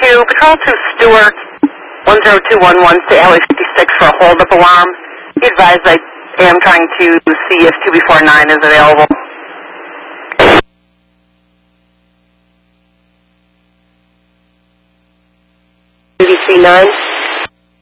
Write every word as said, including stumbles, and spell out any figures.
two, Patrol two Stewart, one zero two one one, to Alley fifty-six for a hold-up alarm. Be advised I am trying to see if two before nine is available. B B C nine.